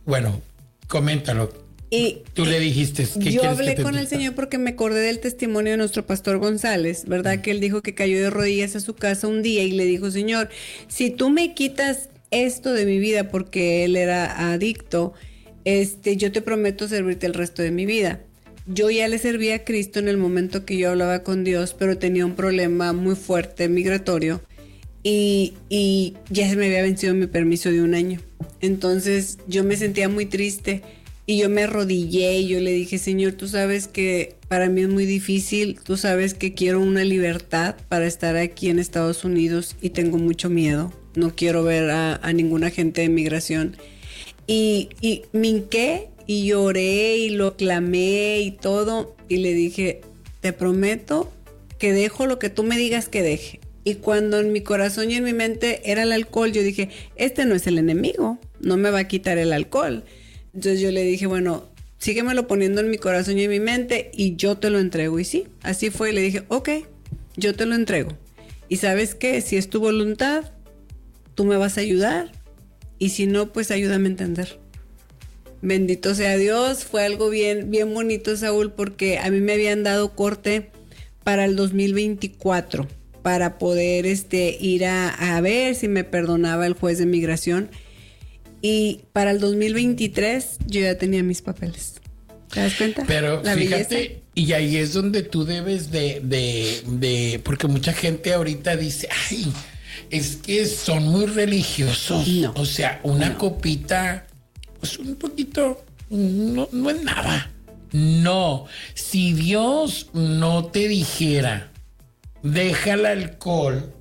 bueno, coméntalo. Y tú le dijiste, ¿qué yo quieres hablé que te con el Señor porque me acordé del testimonio de nuestro pastor González, ¿verdad? Que él dijo que cayó de rodillas a su casa un día y le dijo, Señor, si tú me quitas esto de mi vida, porque él era adicto, yo te prometo servirte el resto de mi vida. Yo ya le servía a Cristo en el momento que yo hablaba con Dios, pero tenía un problema muy fuerte migratorio y ya se me había vencido mi permiso de 1 año. Entonces yo me sentía muy triste y yo me arrodillé y yo le dije, Señor, tú sabes que para mí es muy difícil, tú sabes que quiero una libertad para estar aquí en Estados Unidos y tengo mucho miedo, no quiero ver a ningún agente de migración. Y me hinqué y lloré y lo clamé y todo y le dije, te prometo que dejo lo que tú me digas que deje. Y cuando en mi corazón y en mi mente era el alcohol, yo dije, este no es el enemigo, no me va a quitar el alcohol. Entonces yo le dije, bueno, síguemelo poniendo en mi corazón y en mi mente y yo te lo entrego. Y sí, así fue. Y le dije, ok, yo te lo entrego. Y ¿sabes qué? Si es tu voluntad, tú me vas a ayudar. Y si no, pues ayúdame a entender. Bendito sea Dios. Fue algo bien, bien bonito, Saúl, porque a mí me habían dado corte para el 2024 para poder ir a ver si me perdonaba el juez de migración. Y para el 2023 yo ya tenía mis papeles. ¿Te das cuenta? Pero la fíjate, belleza. y ahí es donde tú debes de porque mucha gente ahorita dice, ay, es que son muy religiosos. No. O sea, una copita, pues un poquito, no es nada. No, si Dios no te dijera, deja el alcohol,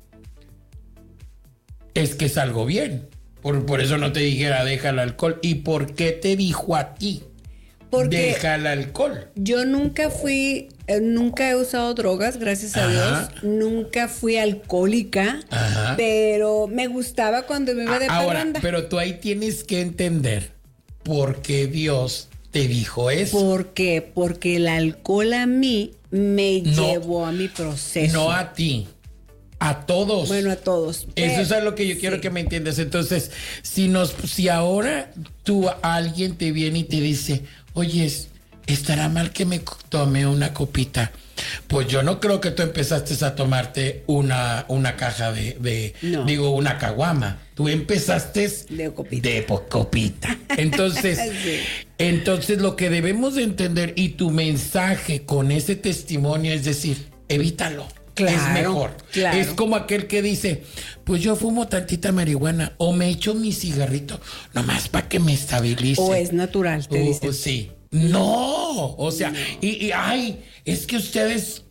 es que es algo bien. Por eso no te dijera, deja el alcohol. ¿Y por qué te dijo a ti? Porque deja el alcohol. Yo nunca he usado drogas, gracias a Dios. Nunca fui alcohólica, pero me gustaba cuando me iba de parranda. Ahora, pero tú ahí tienes que entender por qué Dios te dijo eso. ¿Por qué? Porque el alcohol a mí me llevó a mi proceso. No a ti. A todos. Bueno, a todos. Eso es lo que yo quiero que me entiendas. Entonces, si ahora alguien te viene y te dice, oye, ¿estará mal que me tome una copita? Pues yo no creo que tú empezaste a tomarte una caja una caguama. Tú empezaste de copita. De copita. Entonces, sí. Entonces lo que debemos de entender y tu mensaje con ese testimonio es decir, evítalo. Claro, es mejor. Claro. Es como aquel que dice, pues yo fumo tantita marihuana o me echo mi cigarrito nomás para que me estabilice. O es natural, te dicen. Sí. No, o sea, no. Y ay, es que ustedes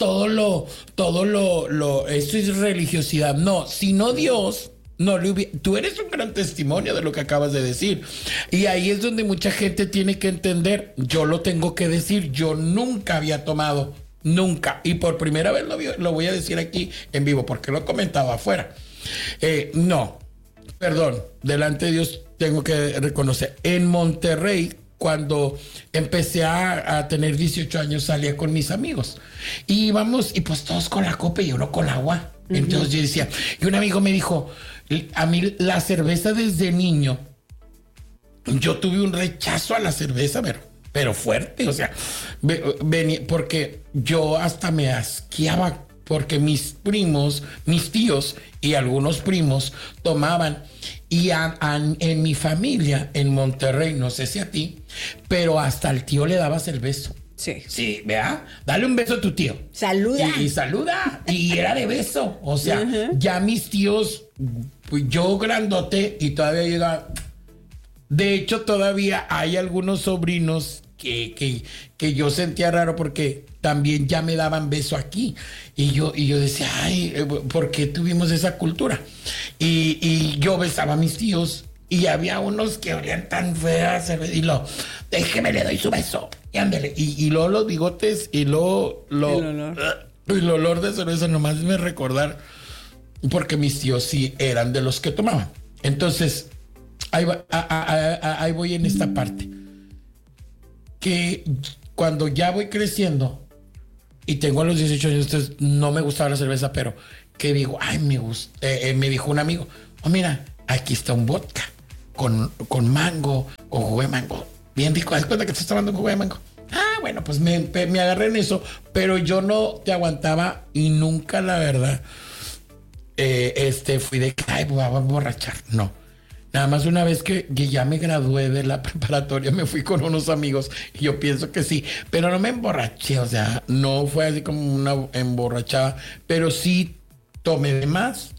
esto es religiosidad. No, sino Dios, tú eres un gran testimonio de lo que acabas de decir. Y ahí es donde mucha gente tiene que entender, yo lo tengo que decir, yo nunca había tomado. Nunca. Y por primera vez lo voy a decir aquí en vivo, porque lo comentaba afuera. No, perdón, delante de Dios tengo que reconocer. En Monterrey, cuando empecé a tener 18 años, salía con mis amigos. Y íbamos, y pues todos con la copa y uno con agua. Entonces yo decía, y un amigo me dijo, a mí la cerveza desde niño, yo tuve un rechazo a la cerveza, pero fuerte, o sea, venía, porque yo hasta me asqueaba, porque mis primos, mis tíos y algunos primos tomaban, y en mi familia, en Monterrey, no sé si a ti, pero hasta al tío le dabas el beso. Sí. Sí, vea, dale un beso a tu tío. Saluda. Y saluda, y era de beso, o sea, ya mis tíos, pues yo grandote, y todavía llega. De hecho, todavía hay algunos sobrinos que yo sentía raro porque también ya me daban beso aquí. Y yo decía, ay, ¿por qué tuvimos esa cultura? Y yo besaba a mis tíos y había unos que olían tan feas y déjeme, le doy su beso. Y ándale. Y luego los bigotes y luego el olor de cerveza nomás me recordar, porque mis tíos sí eran de los que tomaban. Entonces, ahí voy en esta parte. Que cuando ya voy creciendo y tengo a los 18 años, entonces no me gustaba la cerveza, pero que digo, ay, me gusta. Me dijo un amigo, oh, mira, aquí está un vodka con mango, con jugo de mango. Bien rico, ¿das cuenta que te estás tomando un jugo de mango? Ah, bueno, pues me agarré en eso, pero yo no te aguantaba y nunca, la verdad, fui de que, ay, voy a emborrachar. No. Nada más una vez que ya me gradué de la preparatoria, me fui con unos amigos y yo pienso que sí, pero no me emborraché, o sea, no fue así como una emborrachada, pero sí tomé de más.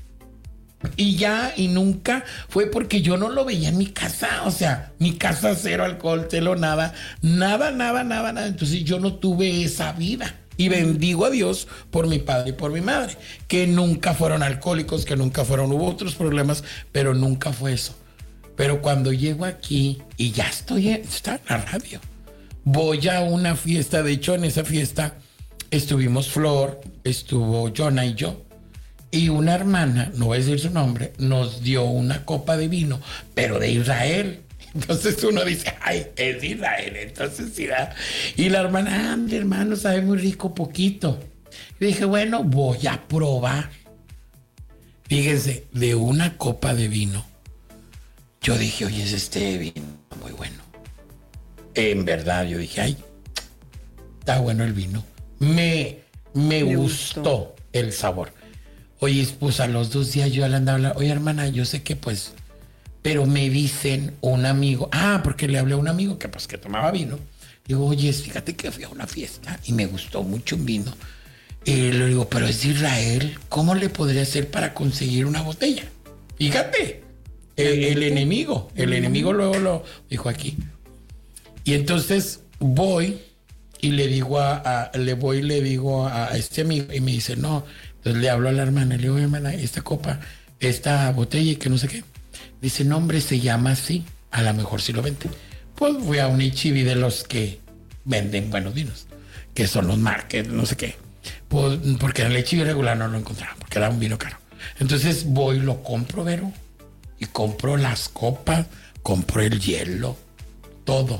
Y ya, y nunca fue porque yo no lo veía en mi casa, o sea, mi casa cero alcohol, cero nada. Entonces yo no tuve esa vida. Y bendigo a Dios por mi padre y por mi madre, que nunca fueron alcohólicos, que nunca hubo otros problemas, pero nunca fue eso. Pero cuando llego aquí y ya está en la radio, voy a una fiesta, de hecho en esa fiesta estuvimos Flor, estuvo Jonah y yo, y una hermana, no voy a decir su nombre, nos dio una copa de vino, pero de Israel. Entonces uno dice, ay, es Israel, entonces sí da. Y la hermana, mi hermano sabe muy rico, poquito. Y dije, bueno, voy a probar. Fíjense, de una copa de vino, yo dije, oye, es este vino muy bueno. En verdad, yo dije, ay, está bueno el vino. Me gustó el sabor. Oye, pues a los 2 días yo le andaba hablando, oye, hermana, yo sé que pues... Pero me dicen un amigo, porque le hablé a un amigo que pues que tomaba vino. Digo, oye, fíjate que fui a una fiesta y me gustó mucho un vino. Y le digo, pero es de Israel, ¿cómo le podría hacer para conseguir una botella? Fíjate, el enemigo luego lo dijo aquí. Y entonces voy y le digo le digo a este amigo y me dice, no. Entonces le hablo a la hermana, le digo, hermana, esta copa, esta botella y que no sé qué. Dice, no, hombre, se llama así. A lo mejor sí lo venden. Pues fui a un H-E-B de los que venden buenos vinos, que son los market, no sé qué. Pues, porque en el H-E-B regular no lo encontraba, porque era un vino caro. Entonces voy, lo compro, Vero, y compro las copas, compro el hielo, todo.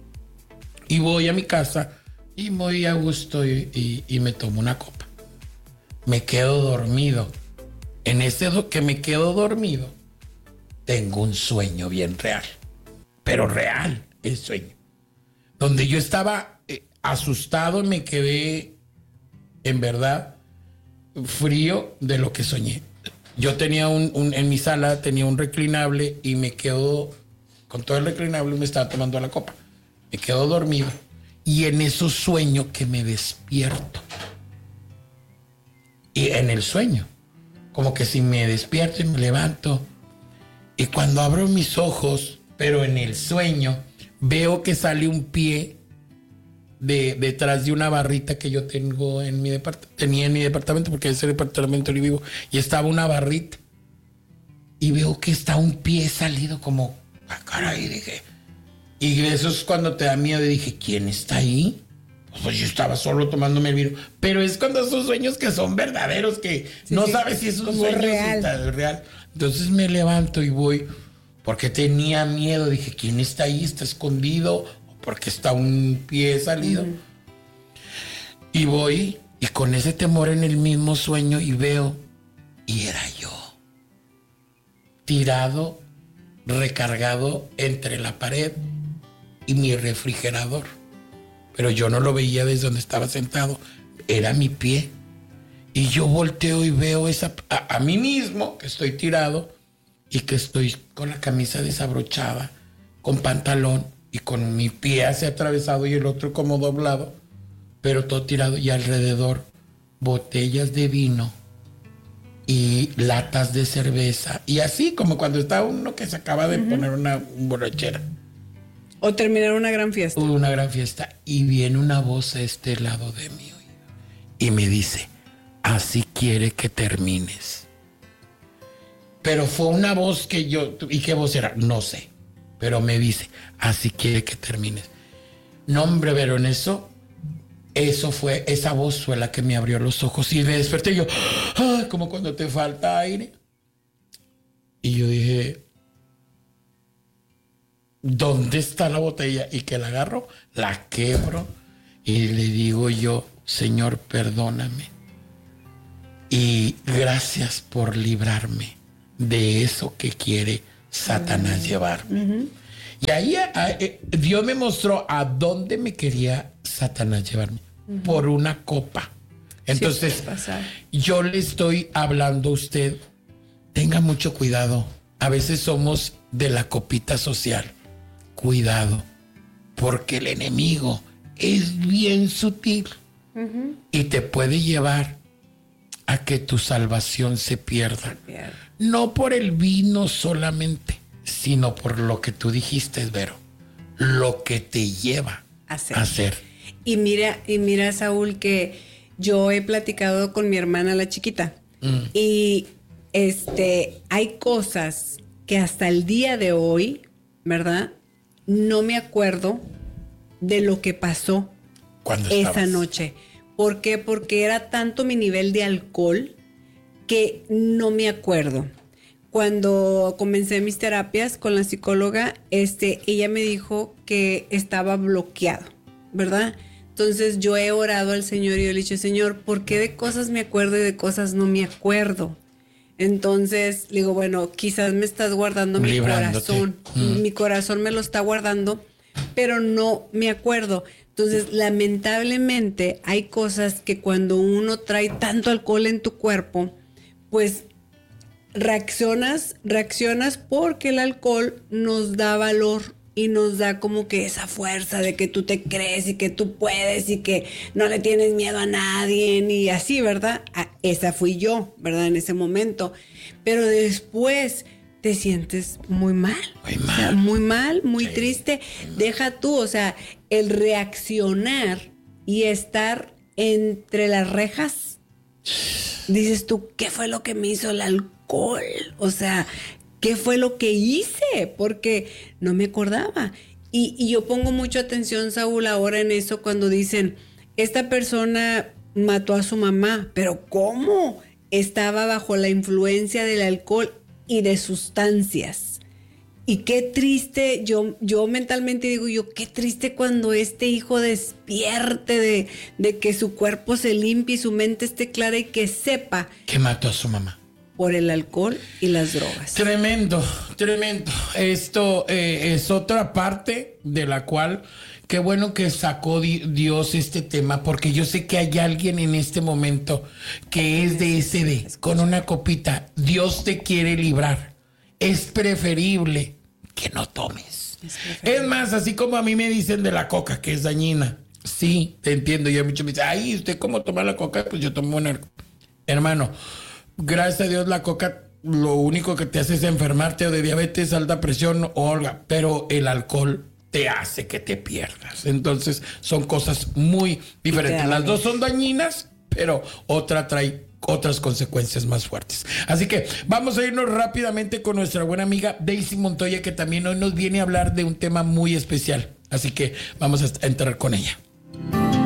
Y voy a mi casa y muy a gusto y me tomo una copa. Me quedo dormido. En ese que me quedo dormido, tengo un sueño bien real, pero real el sueño, donde yo estaba asustado y me quedé, en verdad, frío de lo que soñé. Yo tenía en mi sala tenía un reclinable y me quedo con todo el reclinable y me estaba tomando la copa. Me quedo dormido y en esos sueños que me despierto. Y en el sueño, como que si me despierto y me levanto. Y cuando abro mis ojos, pero en el sueño, veo que sale un pie detrás de una barrita que yo tengo en mi departamento. Tenía en mi departamento, porque ese departamento yo vivo, y estaba una barrita. Y veo que está un pie salido como, caray, dije. Y eso es cuando te da miedo. Y dije, ¿quién está ahí? Pues yo estaba solo tomándome el vino. Pero es cuando esos sueños que son verdaderos, que sí, no sabes si es un sueño real. Entonces me levanto y voy, porque tenía miedo. Dije, ¿quién está ahí? ¿Está escondido? Porque está un pie salido. Y voy, y con ese temor en el mismo sueño, y veo, y era yo. Tirado, recargado entre la pared y mi refrigerador. Pero yo no lo veía desde donde estaba sentado. Era mi pie. Y yo volteo y veo a mí mismo, que estoy tirado y que estoy con la camisa desabrochada, con pantalón y con mi pie así atravesado y el otro como doblado, pero todo tirado, y alrededor botellas de vino y latas de cerveza, y así como cuando está uno que se acaba de poner una borrachera. O terminar una gran fiesta. Una gran fiesta. Y viene una voz a este lado de mí y me dice, así quiere que termines. Pero fue una voz que yo... ¿Y qué voz era? No sé. Pero me dice, así quiere que termines. No, hombre, pero en eso fue... Esa voz fue la que me abrió los ojos y me desperté. Y yo, como cuando te falta aire. Y yo dije, ¿dónde está la botella? Y que la agarro, la quebro y le digo yo, Señor, perdóname. Y gracias por librarme de eso que quiere Satanás llevarme. Y ahí Dios me mostró a dónde me quería Satanás llevarme. Por una copa. Entonces, yo le estoy hablando a usted, tenga mucho cuidado. A veces somos de la copita social. Cuidado, porque el enemigo es bien sutil y te puede llevar a que tu salvación se pierda. No por el vino solamente, sino por lo que tú dijiste, Vero, lo que te lleva a hacer. Y mira, Saúl, que yo he platicado con mi hermana, la chiquita, y hay cosas que hasta el día de hoy, ¿verdad? No me acuerdo de lo que pasó esa noche. ¿Por qué? Porque era tanto mi nivel de alcohol que no me acuerdo. Cuando comencé mis terapias con la psicóloga, ella me dijo que estaba bloqueado, ¿verdad? Entonces yo he orado al Señor y yo le he dicho, Señor, ¿por qué de cosas me acuerdo y de cosas no me acuerdo? Entonces le digo, bueno, quizás me estás guardando mi corazón. Mi corazón me lo está guardando, pero no me acuerdo. Entonces, lamentablemente, hay cosas que cuando uno trae tanto alcohol en tu cuerpo, pues reaccionas porque el alcohol nos da valor y nos da como que esa fuerza de que tú te crees y que tú puedes y que no le tienes miedo a nadie y así, ¿verdad? Esa fui yo, ¿verdad? En ese momento. Pero después te sientes muy mal. O sea, muy mal, muy triste. Deja tú, o sea, el reaccionar y estar entre las rejas. Dices tú, ¿qué fue lo que me hizo el alcohol? O sea, ¿qué fue lo que hice? Porque no me acordaba. Y yo pongo mucha atención, Saúl, ahora en eso cuando dicen, esta persona mató a su mamá, pero ¿cómo? Estaba bajo la influencia del alcohol y de sustancias. Y qué triste, yo mentalmente digo qué triste cuando este hijo despierte de que su cuerpo se limpie y su mente esté clara y que sepa que mató a su mamá. Por el alcohol y las drogas. Tremendo. Esto es otra parte de la cual, qué bueno que sacó Dios este tema, porque yo sé que hay alguien en este momento que es de SD, con una copita. Dios te quiere librar. Es preferible que no tomes. Es más, así como a mí me dicen de la coca, que es dañina. Sí, te entiendo. Y muchos me dicen, ay, ¿usted cómo toma la coca? Pues yo tomo una. Hermano, gracias a Dios la coca lo único que te hace es enfermarte o de diabetes, alta presión o algo, pero el alcohol te hace que te pierdas. Entonces son cosas muy diferentes. Las dos son dañinas, pero otra trae otras consecuencias más fuertes. Así que vamos a irnos rápidamente con nuestra buena amiga Daisy Montoya, que también hoy nos viene a hablar de un tema muy especial. Así que vamos a entrar con ella.